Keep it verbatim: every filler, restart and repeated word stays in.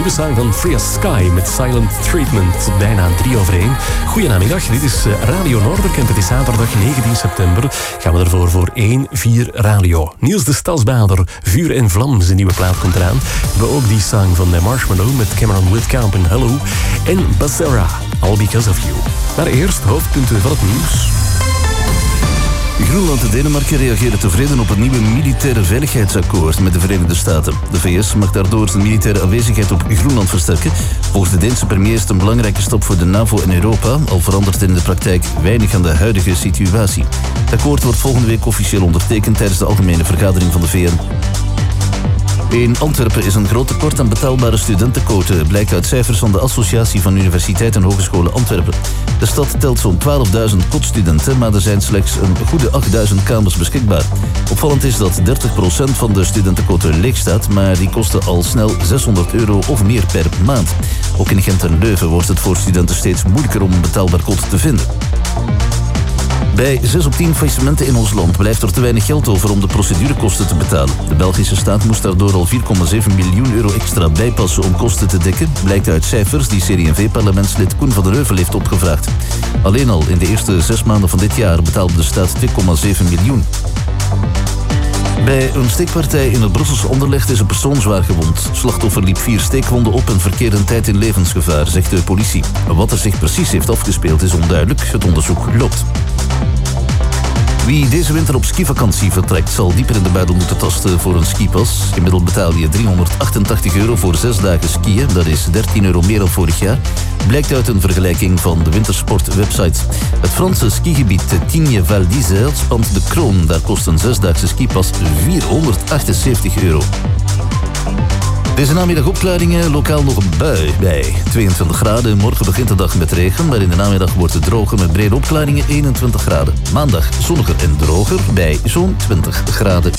nieuwe song van Freya Sky met Silent Treatment. Bijna drie over één. Goedenamiddag, dit is Radio Noorderkent. Het is zaterdag negentien september. Gaan we ervoor voor één vier Radio. Niels de Stadsbader, Vuur en Vlam, zijn nieuwe plaat komt eraan. We hebben ook die song van Marshmallow met Cameron Whitcomb en Hello. En Basera, All Because of You. Maar eerst hoofdpunten van het nieuws. Groenland en Denemarken reageren tevreden op het nieuwe militaire veiligheidsakkoord met de Verenigde Staten. De V S mag daardoor zijn militaire aanwezigheid op Groenland versterken. Volgens de Deense premier is het een belangrijke stap voor de NAVO en Europa, al verandert in de praktijk weinig aan de huidige situatie. Het akkoord wordt volgende week officieel ondertekend tijdens de algemene vergadering van de V N. In Antwerpen is een groot tekort aan betaalbare studentenquoten, blijkt uit cijfers van de Associatie van Universiteiten en Hogescholen Antwerpen. De stad telt zo'n twaalfduizend kotstudenten, maar er zijn slechts een goede achtduizend kamers beschikbaar. Opvallend is dat dertig procent van de studentenquoten leeg staat, maar die kosten al snel zeshonderd euro of meer per maand. Ook in Gent en Leuven wordt het voor studenten steeds moeilijker om een betaalbaar kot te vinden. Bij zes op tien faillissementen in ons land blijft er te weinig geld over om de procedurekosten te betalen. De Belgische staat moest daardoor al vier komma zeven miljoen euro extra bijpassen om kosten te dekken, blijkt uit cijfers die C D en V-parlementslid Koen van der Heuvel heeft opgevraagd. Alleen al in de eerste zes maanden van dit jaar betaalde de staat twee komma zeven miljoen. Bij een steekpartij in het Brusselse Anderlecht is een persoon zwaar gewond. Slachtoffer liep vier steekwonden op en verkeerde een tijd in levensgevaar, zegt de politie. Wat er zich precies heeft afgespeeld is onduidelijk. Het onderzoek loopt. Wie deze winter op skivakantie vertrekt, zal dieper in de buidel moeten tasten voor een skipas. Gemiddeld betaal je driehonderdachtentachtig euro voor zes dagen skiën. Dat is dertien euro meer dan vorig jaar. Blijkt uit een vergelijking van de wintersportwebsite. Het Franse skigebied Tignes Val d'Isère spant de kroon. Daar kost een zesdaagse skipas vierhonderdachtenzeventig euro. Deze namiddag opklaringen, lokaal nog een bui bij tweeëntwintig graden. Morgen begint de dag met regen, maar in de namiddag wordt het droger met brede opklaringen eenentwintig graden. Maandag zonniger en droger bij zo'n twintig graden.